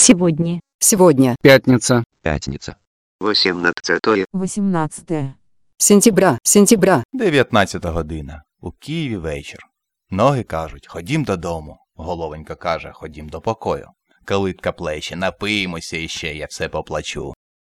Сегодня. Сегодня. Пятница. Пятница. 18 Сентября. 19 година. У Києві вечір. Ноги кажуть, ходім додому. Головонька каже, ходім до покою. Калитка плече, напиємося іще, я все поплачу.